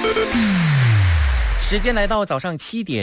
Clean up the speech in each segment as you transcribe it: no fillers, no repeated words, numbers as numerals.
时间来到早上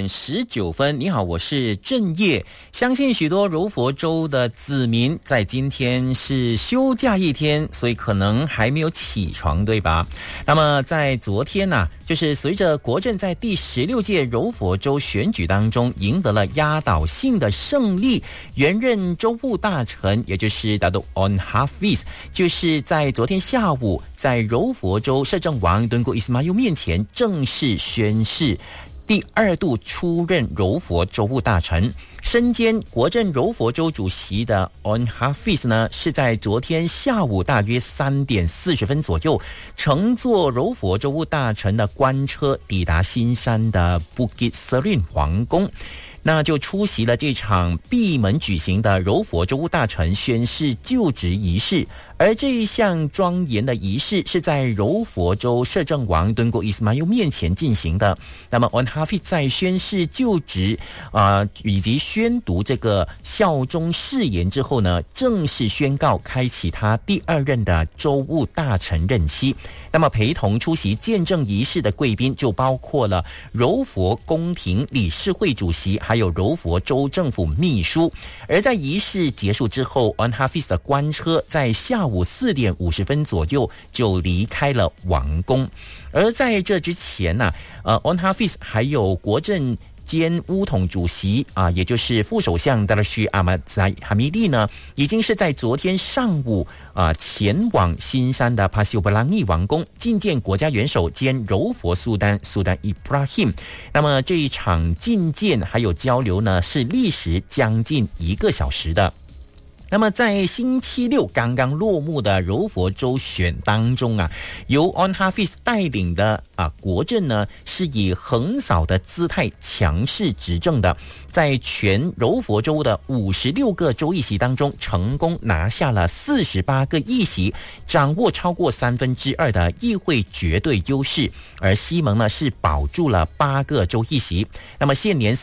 7:19，你好，我是郑业。相信许多柔佛州的子民在今天是休假一天，所以可能还没有起床，对吧？那么在昨天呢，就是随着国阵在第16届柔佛州选举当中赢得了压倒性的胜利，原任州务大臣，也就是 Datuk Onn Hafiz， 就是在昨天下午在柔佛州摄政王敦国伊斯马尤面前正式宣誓第2度出任柔佛州务大臣。身兼国阵柔佛州主席的 Onn Hafiz 呢，是在昨天下午大约3点40分左右，乘坐柔佛州务大臣的官车抵达新山的 Bukit Serene 皇宫，那就出席了这场闭门举行的柔佛州务大臣宣誓就职仪式。而这一项庄严的仪式是在柔佛州摄政王敦国伊斯马尤面前进行的。那么 Onn Hafiz 在宣誓就职以及宣读这个效忠誓言之后呢，正式宣告开启他第2任的州务大臣任期。那么陪同出席见证仪式的贵宾就包括了柔佛宫廷理事会主席，还有柔佛州政府秘书。而在仪式结束之后， Onn Hafiz 的官车在下午4点50分左右就离开了王宫。而在这之前呢，Onn Hafiz 还有国阵兼巫统主席也就是副首相达拉须阿马在哈米利呢，已经是在昨天上午前往新山的帕西布朗尼王宫觐见国家元首兼柔佛苏丹Ibrahim。那么这一场觐见还有交流呢，是历时将近1个小时的。那么在星期六刚刚落幕的柔佛州选当中由 Onn Hafiz 带领的国阵呢，是以横扫的姿态强势执政的，在全柔佛州的56个州议席当中，成功拿下了48个议席，掌握超过2/3的议会绝对优势。而西蒙呢，是保住了8个州议席。那么现年